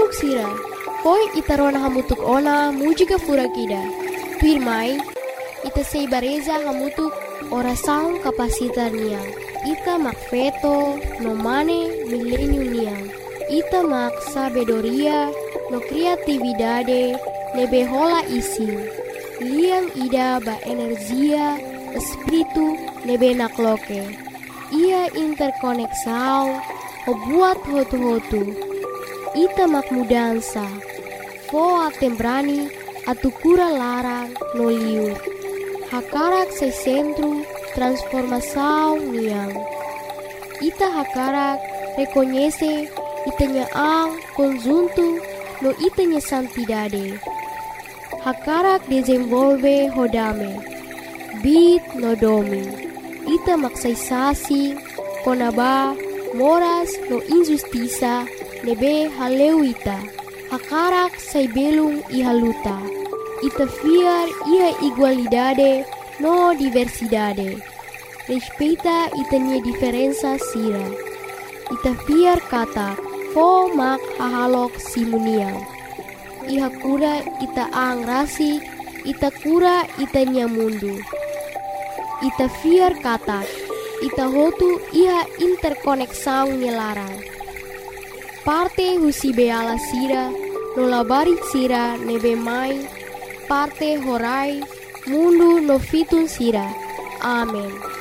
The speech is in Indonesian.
Puruk sira, poi ita rona hamutuk ona mujiga furakida. Pirmai, ita seibareza hamutuk ora saung kapasitar niang. Ita mak veto no mane milenium niang. Ita mak sabedoria no kreatividade nebe hola isi. Liang ida ba energia espiritu nebe nakloke. Ia interkoneksau ho buat hotu-hotu. Ita mak mudansa. Foa tembrani atukura larang no liur. Hakarak se centro transformação niang. Ita hakarak reconhece itanya ang conjunto no itanya santidade. Hakarak desenvolve hodame. Bit no domi. Ita maksaisasi konaba moras no injustiça nebe haleuita. Hakarak sai belung ihaluta. Ita fiar ia igualdade no diversidade. Respeita itanya diferença sira. Ita fiar kata fo mak hahalok simuniang. Iha kura ita ang rasi, ita kura itanya mundu. Ita fiar kata, ita hotu iha interkoneksau nyelarang. Parte husi beala sira, no labari sira nebe mai, parte horai, mundu no fitun sira. Amen.